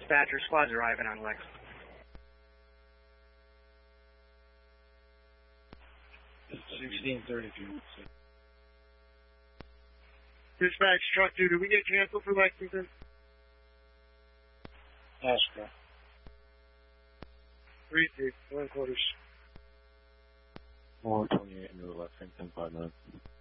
Dispatcher, squad's arriving on Lex. Dispatch, truck 2, did we get canceled for Lexington? Ashcraft. 3-2, 1 quarters. 428 into Lexington, 5 minutes.